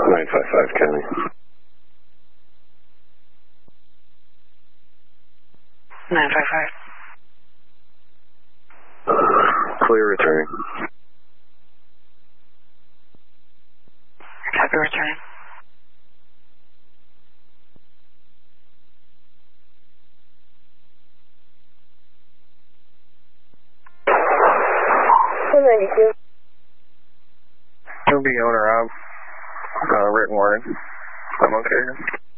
955 County. Clear returning. Copy returning. It'll be owner of written warning. I'm okay.